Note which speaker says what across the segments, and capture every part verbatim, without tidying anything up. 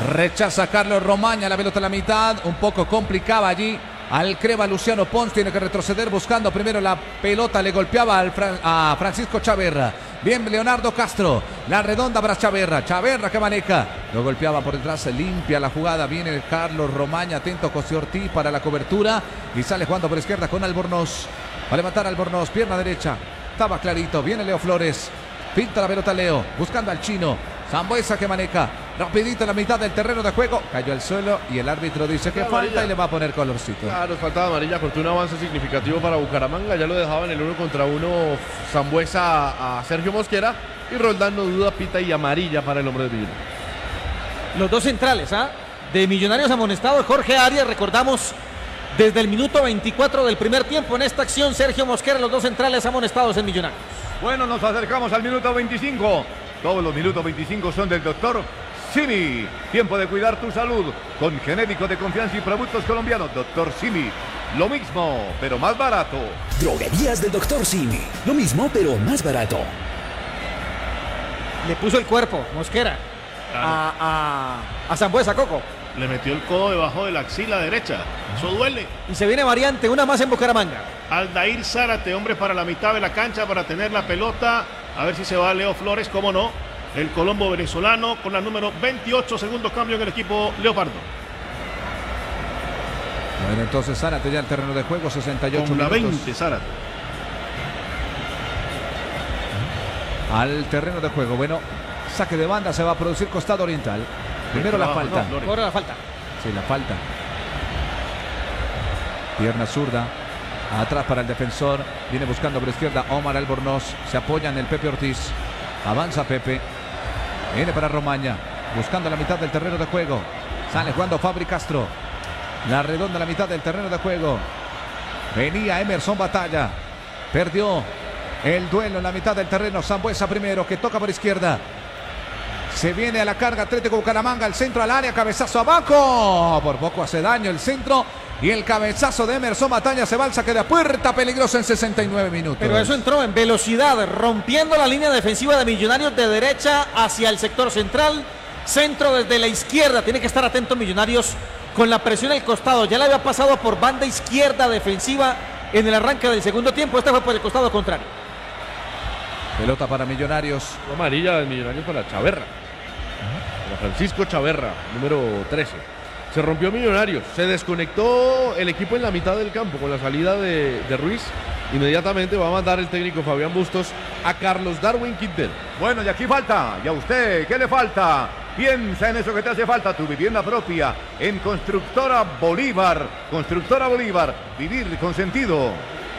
Speaker 1: Rechaza Carlos Romaña, la pelota a la mitad, un poco complicaba allí. Al crema Luciano Pons, tiene que retroceder buscando primero la pelota, le golpeaba al Fran, a Francisco Chaverra. Bien Leonardo Castro, la redonda para Chaverra, Chaverra que maneja, lo golpeaba por detrás, se limpia la jugada, viene Carlos Romaña, atento José Ortiz para la cobertura y sale jugando por izquierda con Albornoz. Va a levantar Albornoz, pierna derecha, estaba clarito, viene Leo Flores, pinta la pelota Leo, buscando al chino, Sambueza que maneja, rapidito en la mitad del terreno de juego, cayó al suelo y el árbitro dice que falta y le va a poner colorcito.
Speaker 2: Claro, falta amarilla, cortó un avance significativo para Bucaramanga, ya lo dejaba en el uno contra uno Sambueza a Sergio Mosquera y Roldán no duda, pita y amarilla para el hombre de Millonarios.
Speaker 3: Los dos centrales, ¿ah? ¿eh? De Millonarios amonestado Jorge Arias, recordamos desde el minuto veinticuatro del primer tiempo en esta acción, Sergio Mosquera, los dos centrales amonestados en Millonarios.
Speaker 4: Bueno, nos acercamos al minuto veinticinco. Todos los minutos veinticinco son del doctor Simi. Tiempo de cuidar tu salud con genérico de confianza y productos colombianos. doctor Simi. Lo mismo, pero más barato.
Speaker 5: Droguerías del doctor Simi. Lo mismo, pero más barato.
Speaker 3: Le puso el cuerpo, Mosquera, claro. a, a, a Sambueza, Coco.
Speaker 6: Le metió el codo debajo de la axila derecha. Eso duele.
Speaker 3: Y se viene variante, una más en Bucaramanga.
Speaker 6: Aldair Zárate, hombre para la mitad de la cancha para tener la pelota. A ver si se va Leo Flores, cómo no. El colombo venezolano con la número veintiocho, segundo cambio en el equipo Leopardo.
Speaker 1: Bueno, entonces Zárate ya al terreno de juego, sesenta y ocho
Speaker 6: con la
Speaker 1: minutos.
Speaker 6: veinte, Zárate.
Speaker 1: Al terreno de juego, bueno, saque de banda, se va a producir costado oriental. Primero la falta.
Speaker 3: No, ahora la falta.
Speaker 1: Sí, la falta. Pierna zurda. Atrás para el defensor. Viene buscando por izquierda Omar Albornoz. Se apoya en el Pepe Ortiz. Avanza Pepe. Viene para Romaña. Buscando la mitad del terreno de juego. Sale jugando Fabri Castro. La redonda a la mitad del terreno de juego. Venía Emerson Batalla. Perdió el duelo en la mitad del terreno. Sambueza primero que toca por izquierda. Se viene a la carga Atlético Bucaramanga. El centro al área. Cabezazo abajo. Por poco hace daño el centro. Y el cabezazo de Emerson Batalla se va al saque de puerta peligroso en sesenta y nueve minutos.
Speaker 3: Pero eso entró en velocidad, rompiendo la línea defensiva de Millonarios de derecha hacia el sector central. Centro desde la izquierda. Tiene que estar atento Millonarios con la presión al costado. Ya le había pasado por banda izquierda defensiva en el arranque del segundo tiempo. Este fue por el costado contrario.
Speaker 1: Pelota para Millonarios.
Speaker 2: Amarilla de Millonarios para Chaverra. Para Francisco Chaverra, número trece. Se rompió Millonarios, se desconectó el equipo en la mitad del campo con la salida de, de Ruiz. Inmediatamente va a mandar el técnico Fabián Bustos a Carlos Darwin Quintero.
Speaker 4: Bueno, y aquí falta, ¿y a usted qué le falta? Piensa en eso que te hace falta, tu vivienda propia en Constructora Bolívar. Constructora Bolívar, vivir con sentido.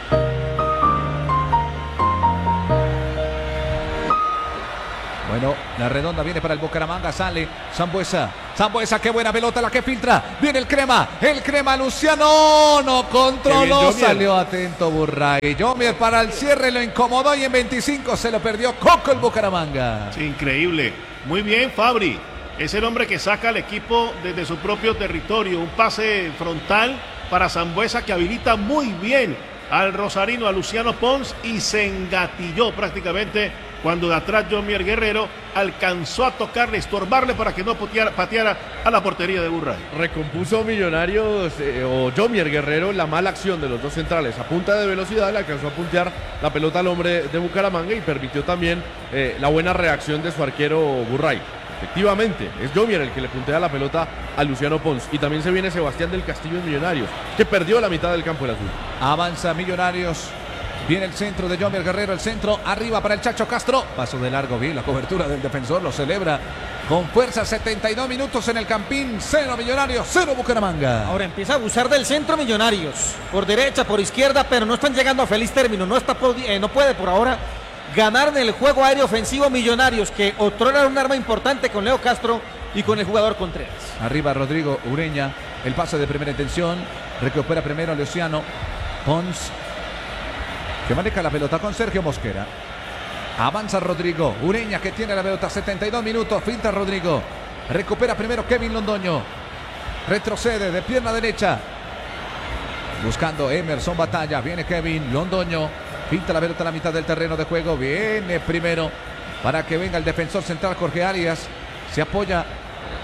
Speaker 1: Bueno, la redonda viene para el Bucaramanga, sale Sambueza, Sambueza, qué buena pelota la que filtra, viene el crema, el crema Luciano, no controló, salió atento Burray, Yomier para el cierre, lo incomodó y en veinticinco se lo perdió Coco el Bucaramanga.
Speaker 6: Sí, increíble, muy bien Fabri, es el hombre que saca al equipo desde su propio territorio, un pase frontal para Sambueza que habilita muy bien al rosarino, a Luciano Pons y se engatilló prácticamente cuando de atrás Jomier Guerrero alcanzó a tocarle, estorbarle para que no pateara, pateara a la portería de Burray.
Speaker 2: Recompuso Millonarios eh, o Jomier Guerrero la mala acción de los dos centrales. A punta de velocidad le alcanzó a puntear la pelota al hombre de Bucaramanga y permitió también eh, la buena reacción de su arquero Burray. Efectivamente, es Jomier el que le puntea la pelota a Luciano Pons. Y también se viene Sebastián del Castillo en Millonarios, que perdió la mitad del campo del azul.
Speaker 1: Avanza Millonarios. Viene el centro de Jomier Guerrero, el centro arriba para el Chacho Castro. Paso de largo, bien la cobertura del defensor, lo celebra con fuerza. Setenta y dos minutos en el Campín. Cero Millonarios, cero Bucaramanga.
Speaker 3: Ahora empieza a abusar del centro Millonarios. Por derecha, por izquierda, pero no están llegando a feliz término. No, está, eh, no puede por ahora ganar en el juego aéreo ofensivo Millonarios, que otrora un arma importante con Leo Castro y con el jugador Contreras.
Speaker 1: Arriba Rodrigo Ureña, el pase de primera intención. Recupera primero Luciano Pons, que maneja la pelota con Sergio Mosquera. Avanza Rodrigo Ureña, que tiene la pelota, setenta y dos minutos, finta Rodrigo. Recupera primero Kevin Londoño. Retrocede de pierna derecha. Buscando Emerson Batalla. Viene Kevin Londoño. Pinta la pelota a la mitad del terreno de juego. Viene primero para que venga el defensor central Jorge Arias. Se apoya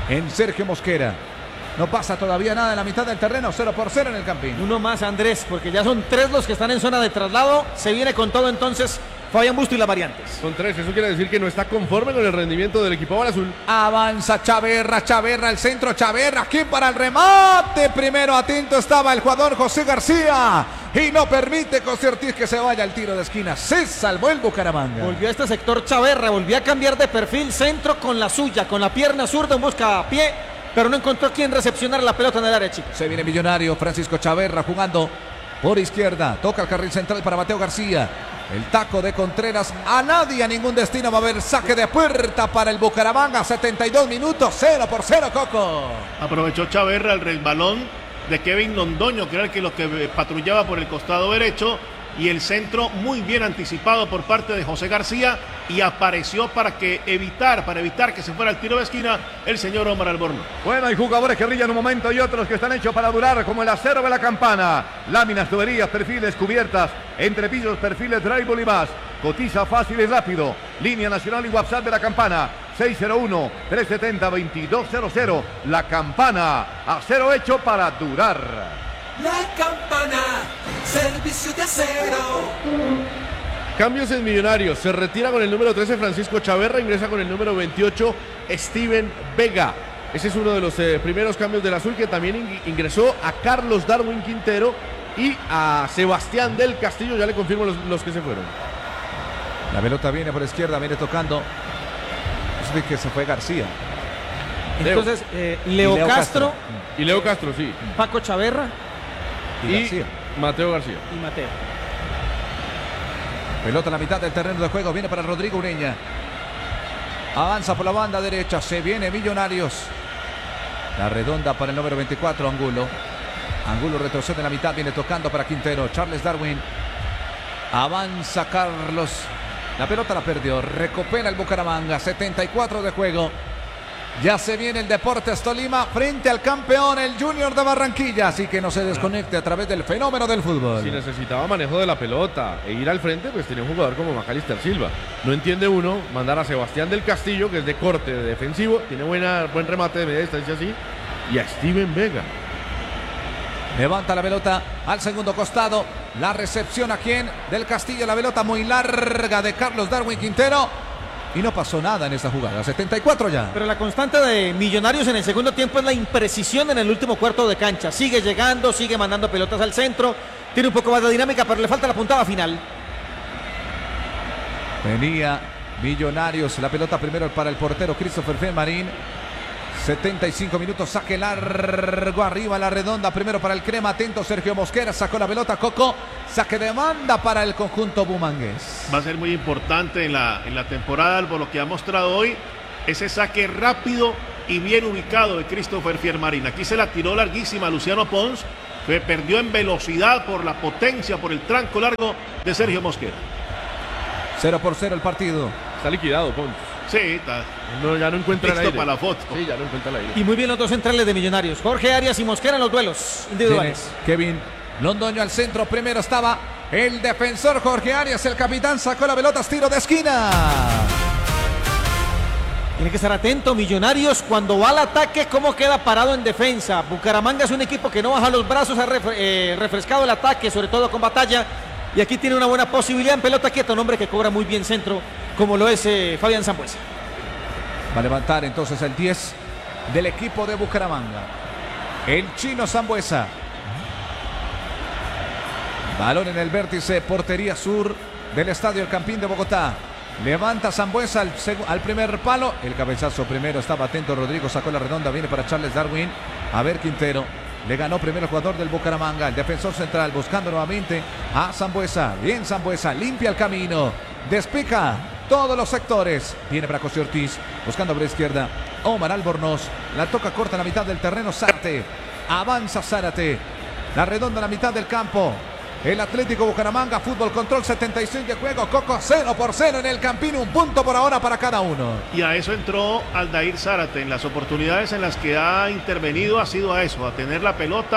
Speaker 1: en Sergio Mosquera. No pasa todavía nada en la mitad del terreno, cero por cero en el Campín.
Speaker 3: Uno más, Andrés, porque ya son tres los que están en zona de traslado. Se viene con todo entonces Fabián Busto y las variantes.
Speaker 2: Son tres, eso quiere decir que no está conforme con el rendimiento del equipo azul.
Speaker 1: Avanza Chaverra, Chaverra, el centro, Chaverra, aquí para el remate. Primero atento estaba el jugador José García y no permite José Ortiz que se vaya al tiro de esquina. Se salvó el Bucaramanga.
Speaker 3: Volvió a este sector Chaverra, volvió a cambiar de perfil, centro con la suya, con la pierna zurda en busca a pie, pero no encontró quien recepcionar la pelota en el área chica.
Speaker 1: Se viene Millonario, Francisco Chaverra jugando por izquierda, toca el carril central para Mateo García. El taco de Contreras, a nadie, a ningún destino. Va a haber saque de puerta para el Bucaramanga. setenta y dos minutos, cero por cero, Coco.
Speaker 6: Aprovechó Chaverra el resbalón de Kevin Londoño, que era el que, lo que patrullaba por el costado derecho. Y el centro muy bien anticipado por parte de José García. Y apareció para que evitar, para evitar que se fuera al tiro de esquina el señor Omar Alborno.
Speaker 4: Bueno, hay jugadores que brillan un momento y otros que están hechos para durar, como el acero de la campana. Láminas, tuberías, perfiles, cubiertas, entrepisos, perfiles, drywall y más. Cotiza fácil y rápido. Línea nacional y WhatsApp de la campana. seis cero uno, tres siete cero, veintidós cero cero. La campana, acero hecho para durar.
Speaker 7: La campana, servicio de acero.
Speaker 2: Cambios en Millonarios. Se retira con el número trece Francisco Chaverra. Ingresa con el número veintiocho Steven Vega. Ese es uno de los eh, primeros cambios del azul, que también in ingresó a Carlos Darwin Quintero y a Sebastián del Castillo. Ya le confirmo los, los que se fueron.
Speaker 1: La pelota viene por izquierda, viene tocando. Es que se fue García.
Speaker 3: Entonces, eh, Leo,
Speaker 1: Leo
Speaker 3: Castro,
Speaker 1: Castro.
Speaker 2: Y Leo Castro, sí.
Speaker 3: Paco Chaverra
Speaker 1: Y,
Speaker 2: Y
Speaker 1: García.
Speaker 2: Mateo García.
Speaker 3: y Mateo.
Speaker 1: Pelota a la mitad del terreno de juego. Viene para Rodrigo Ureña. Avanza por la banda derecha. Se viene Millonarios. La redonda para el número veinticuatro, Angulo. Angulo retrocede en la mitad. Viene tocando para Quintero. Charles Darwin. Avanza Carlos. La pelota la perdió. Recupera el Bucaramanga. setenta y cuatro de juego. Ya se viene el Deportes Tolima frente al campeón, el Junior de Barranquilla. Así que no se desconecte a través del fenómeno del fútbol.
Speaker 2: Si necesitaba manejo de la pelota e ir al frente, pues tenía un jugador como Macalister Silva. No entiende uno mandar a Sebastián del Castillo, que es de corte de defensivo, tiene buena, buen remate de media distancia así, y a Steven Vega.
Speaker 1: Levanta la pelota al segundo costado. La recepción a quien del Castillo. La pelota muy larga de Carlos Darwin Quintero. Y no pasó nada en esta jugada. setenta y cuatro ya.
Speaker 3: Pero la constante de Millonarios en el segundo tiempo es la imprecisión en el último cuarto de cancha. Sigue llegando, sigue mandando pelotas al centro. Tiene un poco más de dinámica, pero le falta la puntada final.
Speaker 1: Venía Millonarios. La pelota primero para el portero Christopher Felmarín. setenta y cinco minutos, saque largo arriba la redonda, primero para el crema, atento Sergio Mosquera, sacó la pelota Coco, saque de banda para el conjunto bumangués.
Speaker 6: Va a ser muy importante en la, en la temporada, por lo que ha mostrado hoy, ese saque rápido y bien ubicado de Christopher Fiermarín. Aquí se la tiró larguísima Luciano Pons, que perdió en velocidad por la potencia, por el tranco largo de Sergio Mosquera.
Speaker 1: cero por cero el partido.
Speaker 2: Está liquidado, Pons.
Speaker 6: Sí, está.
Speaker 2: No, ya no encuentra el
Speaker 6: Listo
Speaker 2: aire.
Speaker 6: para la foto.
Speaker 2: Sí, ya no encuentra el aire.
Speaker 3: Y muy bien los dos centrales de Millonarios, Jorge Arias y Mosquera en los duelos individuales.
Speaker 1: Tiene Kevin Londoño al centro, primero estaba el defensor Jorge Arias, el capitán sacó la pelota, tiro de esquina.
Speaker 3: Tiene que estar atento Millonarios cuando va al ataque, cómo queda parado en defensa. Bucaramanga es un equipo que no baja los brazos, ha refre eh, refrescado el ataque, sobre todo con batalla. Y aquí tiene una buena posibilidad en pelota quieta, un hombre que cobra muy bien centro, como lo es eh, Fabián Sambuesa.
Speaker 1: Va a levantar entonces el diez del equipo de Bucaramanga. El chino Sambuesa. Balón en el vértice, portería sur del Estadio El Campín de Bogotá. Levanta Sambuesa al, al primer palo. El cabezazo primero, estaba atento Rodrigo, sacó la redonda, viene para Charles Darwin. A ver Quintero. Le ganó primero el jugador del Bucaramanga, el defensor central, buscando nuevamente a Sambuesa. Bien Sambuesa, limpia el camino. Despica todos los sectores. Viene para José Ortiz, buscando por la izquierda. Omar Albornoz, la toca corta en la mitad del terreno. Zárate, avanza Zárate. La redonda en la mitad del campo. El Atlético Bucaramanga, fútbol control, setenta y seis de juego. Coco cero por cero en el Campín, un punto por ahora para cada uno.
Speaker 6: Y a eso entró Aldair Zárate. En las oportunidades en las que ha intervenido ha sido a eso, a tener la pelota,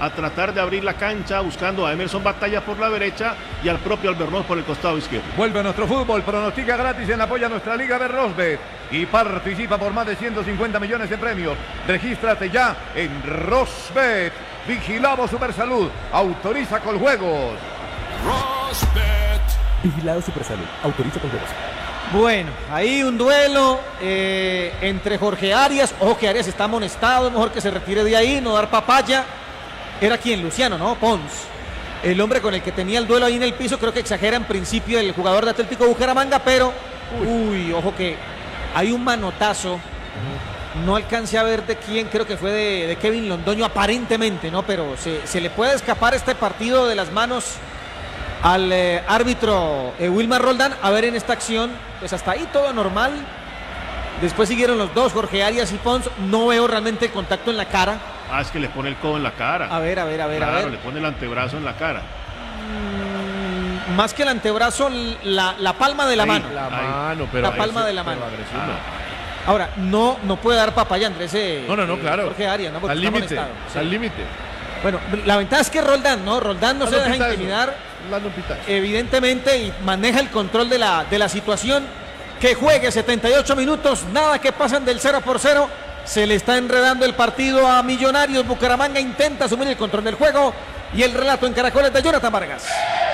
Speaker 6: a tratar de abrir la cancha buscando a Emerson Batalla por la derecha y al propio Albornoz por el costado izquierdo.
Speaker 4: Vuelve a nuestro fútbol, pronostica gratis en apoyo a nuestra liga Berrosbet y participa por más de ciento cincuenta millones de premios. Regístrate ya en Rosbet. Vigilamos Supersalud, autoriza con juegos.
Speaker 5: Rosbet. Vigilado Supersalud, autoriza con juegos.
Speaker 3: Bueno, ahí un duelo eh, entre Jorge Arias. Ojo que Arias está amonestado, mejor que se retire de ahí, no dar papaya. Era quien, Luciano, ¿no? Pons. El hombre con el que tenía el duelo ahí en el piso, creo que exagera en principio el jugador de Atlético Bucaramanga, pero, uy, uy ojo que hay un manotazo. No alcancé a ver de quién, creo que fue de, de Kevin Londoño aparentemente, ¿no? Pero se, se le puede escapar este partido de las manos al eh, árbitro eh, Wilmar Roldán. A ver en esta acción, pues hasta ahí todo normal. Después siguieron los dos, Jorge Arias y Pons. No veo realmente el contacto en la cara.
Speaker 6: Ah, es que le pone el codo en la cara.
Speaker 3: A ver, a ver, a ver,
Speaker 6: claro,
Speaker 3: a ver.
Speaker 6: le pone el antebrazo en la cara.
Speaker 3: Mm, más que el antebrazo, la, la palma de la
Speaker 6: Ahí,
Speaker 3: mano.
Speaker 2: La
Speaker 6: Ahí.
Speaker 2: mano, pero
Speaker 3: La
Speaker 2: ahí
Speaker 3: palma
Speaker 2: sí,
Speaker 3: de la
Speaker 2: pero
Speaker 3: mano.
Speaker 2: agresivo, no.
Speaker 3: Ahora, no, no puede dar papaya Andrés. Eh,
Speaker 2: No, no, no,
Speaker 3: eh,
Speaker 2: claro.
Speaker 3: Jorge Arias, ¿no? Porque
Speaker 2: Al
Speaker 3: está
Speaker 2: límite,
Speaker 3: amonestado. Sí.
Speaker 2: al límite.
Speaker 3: Bueno, la ventaja es que Roldán, ¿no? Roldán no se deja intimidar, evidentemente, y maneja el control de la, de la situación. Que juegue setenta y ocho minutos, nada que pasan del cero por cero. Se le está enredando el partido a Millonarios. Bucaramanga intenta asumir el control del juego. Y el relato en Caracoles de Jonathan Vargas.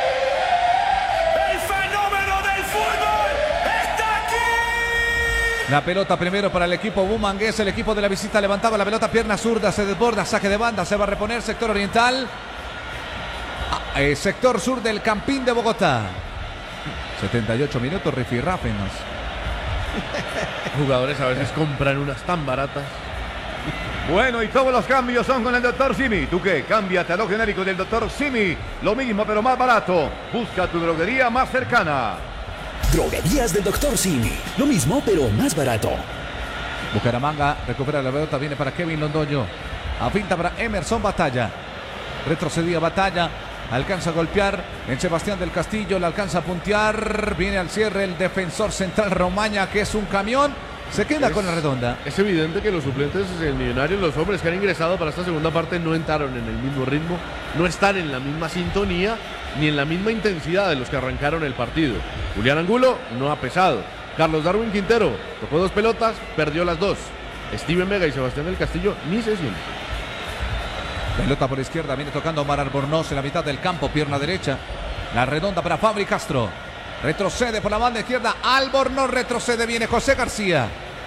Speaker 7: El fenómeno del fútbol está aquí.
Speaker 1: La pelota primero para el equipo bumangués. El equipo de la visita levantaba la pelota, pierna zurda, se desborda, saque de banda, se va a reponer sector oriental. Ah, eh, sector sur del Campín de Bogotá. setenta y ocho minutos, rifirráfenos.
Speaker 2: Jugadores a veces compran unas tan baratas.
Speaker 4: Bueno, y todos los cambios son con el doctor Simi. ¿Tú qué? Cámbiate a lo genérico del doctor Simi. Lo mismo pero más barato. Busca tu droguería más cercana.
Speaker 5: Droguerías del doctor Simi. Lo mismo, pero más barato.
Speaker 1: Bucaramanga recupera la pelota, viene para Kevin Londoño. A finta para Emerson Batalla. Retrocedía Batalla. Alcanza a golpear en Sebastián del Castillo, le alcanza a puntear, viene al cierre el defensor central Romaña, que es un camión, se queda
Speaker 2: Es-
Speaker 1: con la redonda.
Speaker 2: Es evidente que los suplentes del Millonario, los hombres que han ingresado para esta segunda parte, no entraron en el mismo ritmo, no están en la misma sintonía ni en la misma intensidad de los que arrancaron el partido. Julián Angulo no ha pesado. Carlos Darwin Quintero tocó dos pelotas, perdió las dos. Steven Vega y Sebastián del Castillo ni se sienten.
Speaker 1: Pelota por izquierda, viene tocando Omar Albornoz en la mitad del campo, pierna derecha. La redonda para Fabri Castro. Retrocede por la banda izquierda, Albornoz retrocede, viene José García.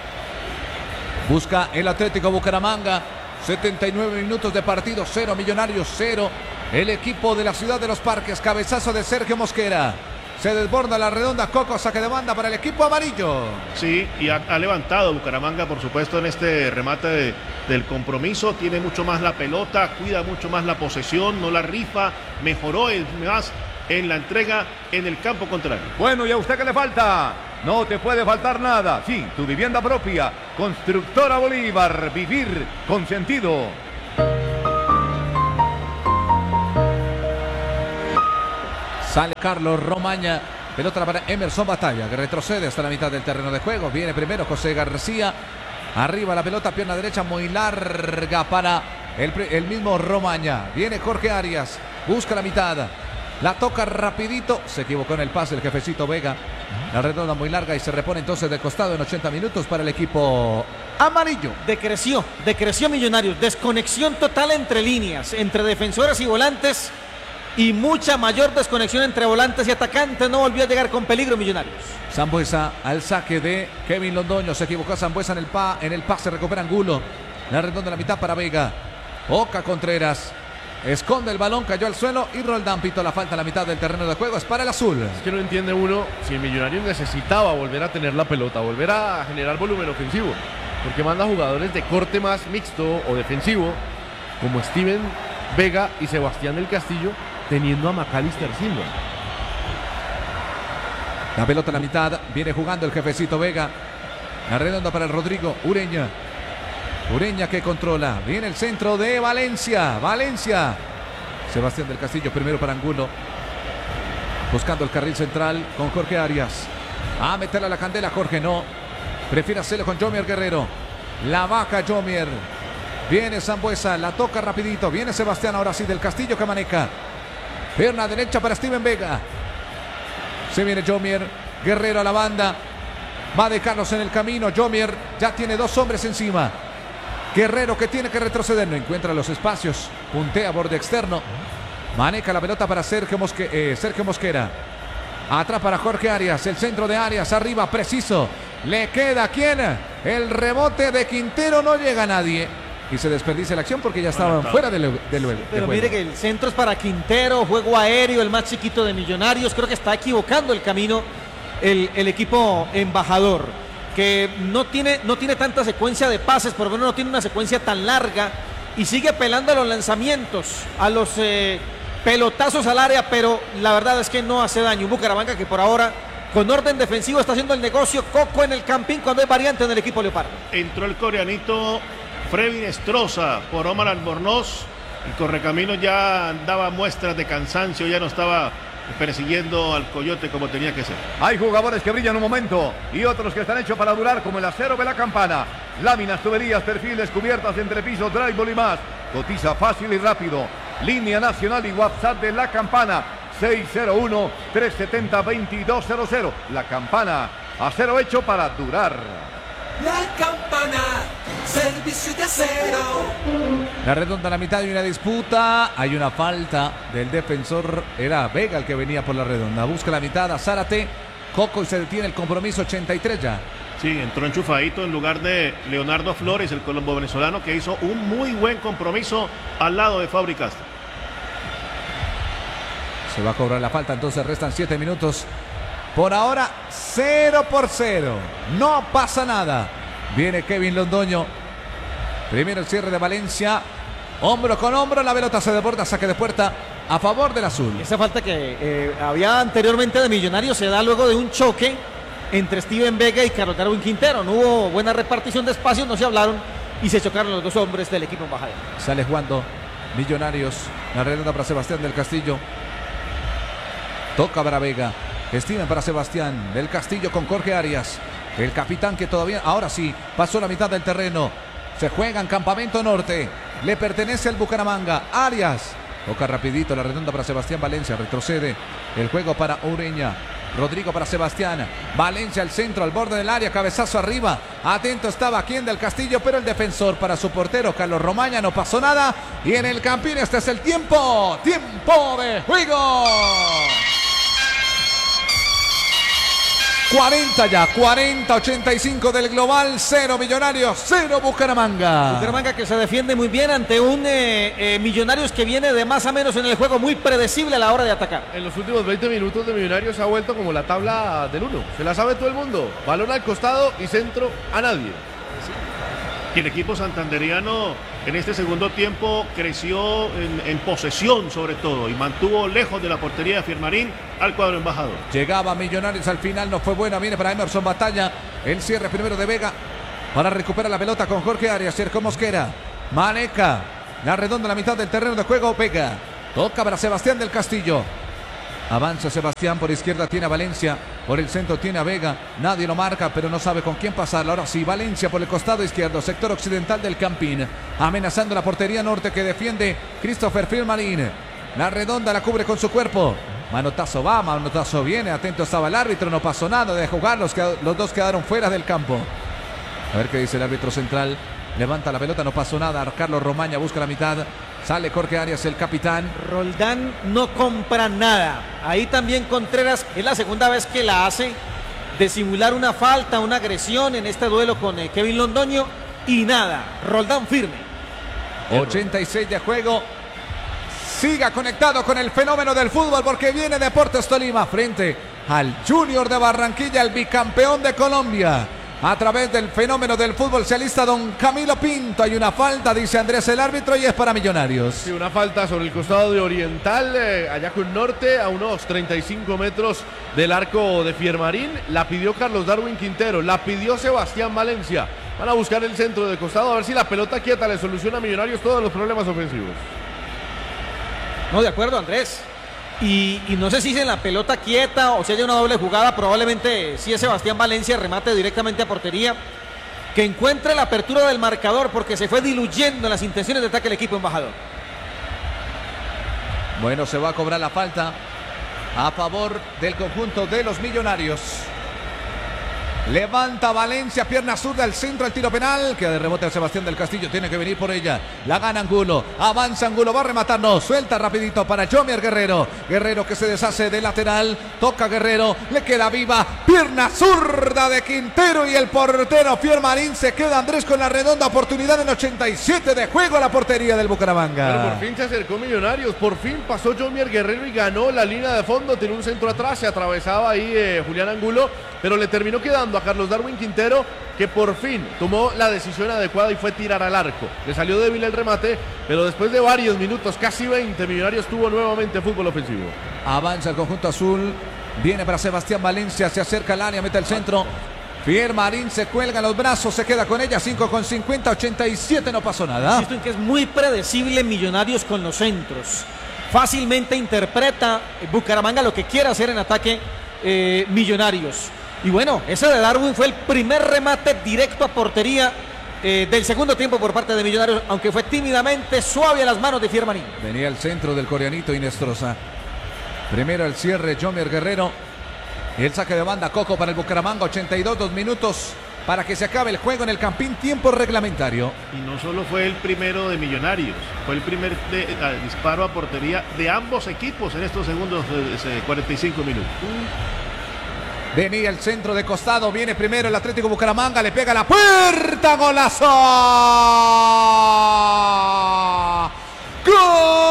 Speaker 1: Busca el Atlético Bucaramanga. setenta y nueve minutos de partido, cero Millonarios, cero. El equipo de la ciudad de los Parques, cabezazo de Sergio Mosquera. Se desborda la redonda, Coco, saque de banda para el equipo amarillo.
Speaker 6: Sí, y ha, ha levantado Bucaramanga, por supuesto, en este remate de- del compromiso. Tiene mucho más la pelota, cuida mucho más la posesión, no la rifa, mejoró el más en la entrega en el campo contrario.
Speaker 4: Bueno, ¿y a usted qué le falta? No te puede faltar nada. Sí, tu vivienda propia. Constructora Bolívar. Vivir con sentido.
Speaker 1: Sale Carlos Romaña. Pelota para Emerson Batalla, que retrocede hasta la mitad del terreno de juego. Viene primero José García. Arriba la pelota, pierna derecha muy larga para el, el mismo Romaña. Viene Jorge Arias. Busca la mitad. La toca rapidito. Se equivocó en el pase el jefecito Vega. La redonda muy larga y se repone entonces de costado en ochenta minutos para el equipo amarillo.
Speaker 3: Decreció, decreció Millonarios. Desconexión total entre líneas, entre defensores y volantes. Y mucha mayor desconexión entre volantes y atacantes. No volvió a llegar con peligro Millonarios.
Speaker 1: Sambuesa al saque de Kevin Londoño. Se equivocó Sambuesa en el, pa, en el pase. Recupera Angulo. La redonda a la mitad para Vega. Oca Contreras. Esconde el balón, cayó al suelo y Roldán pitó la falta a la mitad del terreno de juego. Es para el azul.
Speaker 2: Es que no entiende uno si el Millonarios necesitaba volver a tener la pelota, volver a generar volumen ofensivo. Porque manda jugadores de corte más mixto o defensivo, como Steven Vega y Sebastián del Castillo, teniendo a Macalister Silva.
Speaker 1: La pelota a la mitad. Viene jugando el jefecito Vega. La redonda para el Rodrigo Ureña. Ureña que controla. Viene el centro de Valencia. Valencia. Sebastián del Castillo primero para Angulo. Buscando el carril central con Jorge Arias. A meterle a la candela Jorge. No. Prefiere hacerlo con Jomier Guerrero. La baja Jomier. Viene Sambuesa, la toca rapidito. Viene Sebastián ahora sí del Castillo que maneja. Pierna derecha para Steven Vega. Se viene Jomier. Guerrero a la banda. Va de Carlos en el camino. Jomier ya tiene dos hombres encima. Guerrero que tiene que retroceder. No encuentra los espacios. Puntea borde externo. Maneja la pelota para Sergio, Mosque, eh, Sergio Mosquera. Atrás para Jorge Arias. El centro de Arias. Arriba, preciso. Le queda ¿quién? El rebote de Quintero. No llega a nadie. Y se desperdicia la acción porque ya estaban fuera del de, de, de
Speaker 3: Pero mire que el centro es para Quintero. Juego aéreo, el más chiquito de Millonarios. Creo que está equivocando el camino el, el equipo embajador. Que no tiene, no tiene tanta secuencia de pases. Por lo menos no tiene una secuencia tan larga. Y sigue apelando a los lanzamientos. A los... Eh, pelotazos al área, pero la verdad es que no hace daño. Bucaramanga que por ahora con orden defensivo está haciendo el negocio. Coco en el campín cuando hay variante en el equipo Leopardo.
Speaker 6: Entró el coreanito Frevin Estroza por Omar Albornoz. El correcamino ya daba muestras de cansancio, ya no estaba persiguiendo al coyote como tenía que ser.
Speaker 4: Hay jugadores que brillan un momento y otros que están hechos para durar, como el acero de la Campana. Láminas, tuberías, perfiles, cubiertas, entrepisos, drywall y más. Cotiza fácil y rápido. Línea nacional y WhatsApp de La Campana, seis cero uno, tres siete cero, dos dos cero cero. La Campana, acero hecho para durar.
Speaker 7: La Campana, servicio de acero.
Speaker 1: La redonda a la mitad y una disputa. Hay una falta del defensor. Era Vega el que venía por la redonda. Busca la mitad a Zárate. Coco y se detiene el compromiso. ochenta y tres ya.
Speaker 6: Sí, entró enchufadito en lugar de Leonardo Flores, el colombo venezolano, que hizo un muy buen compromiso al lado de Fabri Castro.
Speaker 1: Se va a cobrar la falta, entonces restan siete minutos. Por ahora, cero por cero. No pasa nada. Viene Kevin Londoño. Primero el cierre de Valencia. Hombro con hombro, la pelota se desborda, saque de puerta a favor del azul.
Speaker 3: Esa falta que eh, había anteriormente de Millonarios se da luego de un choque entre Steven Vega y Carlos Darwin Quintero. No hubo buena repartición de espacios, no se hablaron y se chocaron los dos hombres del equipo embajador.
Speaker 1: Sale jugando Millonarios. La redonda para Sebastián del Castillo. Toca para Vega. Steven para Sebastián del Castillo con Jorge Arias. El capitán que todavía, ahora sí, pasó la mitad del terreno. Se juega en Campamento Norte. Le pertenece al Bucaramanga. Arias. Toca rapidito la redonda para Sebastián Valencia. Retrocede el juego para Ureña. Rodrigo para Sebastián. Valencia al centro, al borde del área. Cabezazo arriba. Atento estaba quien del Castillo, pero el defensor para su portero, Carlos Romaña. No pasó nada. Y en el Campín este es el tiempo. Tiempo de juego. cuarenta ya, cuarenta ochenta y cinco del global, cero Millonarios, cero Bucaramanga.
Speaker 3: Bucaramanga que se defiende muy bien ante un eh, eh, Millonarios que viene de más a menos en el juego, muy predecible a la hora de atacar.
Speaker 2: En los últimos veinte minutos de Millonarios se ha vuelto como la tabla del uno, se la sabe todo el mundo, balón al costado y centro a nadie.
Speaker 6: Y el equipo santanderiano en este segundo tiempo creció en, en posesión sobre todo y mantuvo lejos de la portería de Firmarín al cuadro embajador.
Speaker 1: Llegaba Millonarios, al final no fue buena, viene para Emerson Batalla, el cierre primero de Vega para recuperar la pelota con Jorge Arias, Sergio Mosquera, maneja la redonda a la mitad del terreno de juego, Vega, toca para Sebastián del Castillo. Avanza Sebastián, por izquierda tiene a Valencia, por el centro tiene a Vega, nadie lo marca, pero no sabe con quién pasarla. Ahora sí, Valencia por el costado izquierdo, sector occidental del Campín, amenazando la portería norte que defiende Christopher Filmarín. La redonda la cubre con su cuerpo. Manotazo va, manotazo viene, atento estaba el árbitro, no pasó nada de jugar, los, los dos quedaron fuera del campo. A ver qué dice el árbitro central. Levanta la pelota, no pasó nada. Carlos Romaña busca la mitad. Sale Jorge Arias, el capitán.
Speaker 3: Roldán no compra nada. Ahí también Contreras, es la segunda vez que la hace, de simular una falta, una agresión en este duelo con eh, Kevin Londoño. Y nada, Roldán firme.
Speaker 1: ochenta y seis de juego. Siga conectado con el fenómeno del fútbol porque viene Deportes Tolima frente al Junior de Barranquilla, el bicampeón de Colombia. A través del fenómeno del fútbol se alista don Camilo Pinto. Hay una falta, dice Andrés el árbitro, y es para Millonarios.
Speaker 2: Sí, una falta sobre el costado de Oriental, eh, allá con Norte, a unos treinta y cinco metros del arco de Fiermarín. La pidió Carlos Darwin Quintero, la pidió Sebastián Valencia. Van a buscar el centro de costado a ver si la pelota quieta le soluciona a Millonarios todos los problemas ofensivos.
Speaker 3: No, de acuerdo, Andrés. Y, y no sé si es en la pelota quieta o si haya una doble jugada. Probablemente si es Sebastián Valencia, remate directamente a portería. que encuentre la apertura del marcador porque se fue diluyendo en las intenciones de ataque el equipo embajador.
Speaker 1: Bueno, se va a cobrar la falta a favor del conjunto de los Millonarios. Levanta Valencia, pierna zurda al centro, al tiro penal. Queda de rebote a Sebastián del Castillo, tiene que venir por ella. La gana Angulo, avanza Angulo, va a rematarnos. Suelta rapidito para Jomier Guerrero. Guerrero que se deshace de lateral, toca Guerrero, le queda viva. Pierna zurda de Quintero y el portero Fier Marín se queda. Andrés con la redonda oportunidad en ochenta y siete de juego a la portería del Bucaramanga.
Speaker 2: Pero por fin se acercó Millonarios, por fin pasó Jomier Guerrero y ganó la línea de fondo. Tiene un centro atrás, se atravesaba ahí eh, Julián Angulo, pero le terminó quedando a Carlos Darwin Quintero, que por fin tomó la decisión adecuada y fue tirar al arco. Le salió débil el remate, pero después de varios minutos, casi veinte, Millonarios tuvo nuevamente fútbol ofensivo.
Speaker 1: Avanza el conjunto azul, viene para Sebastián Valencia, se acerca al área, mete el centro. Fier Marín se cuelga los brazos, se queda con ella, cinco con cincuenta, ochenta y siete, no pasó nada.
Speaker 3: Insisto en que es muy predecible Millonarios con los centros. Fácilmente interpreta Bucaramanga lo que quiere hacer en ataque eh, Millonarios. Y bueno, ese de Darwin fue el primer remate directo a portería eh, del segundo tiempo por parte de Millonarios, aunque fue tímidamente suave a las manos de Fier Marín.
Speaker 1: Venía el centro del coreanito Inestrosa. Primero el cierre, Jomier Guerrero. Y el saque de banda, Coco para el Bucaramanga, ochenta y dos, dos minutos para que se acabe el juego en el Campín, tiempo reglamentario.
Speaker 6: Y no solo fue el primero de Millonarios, fue el primer de, a, disparo a portería de ambos equipos en estos segundos eh, cuarenta y cinco minutos.
Speaker 1: Venía el centro de costado, viene primero el Atlético Bucaramanga, le pega a la puerta, golazo. ¡Gol!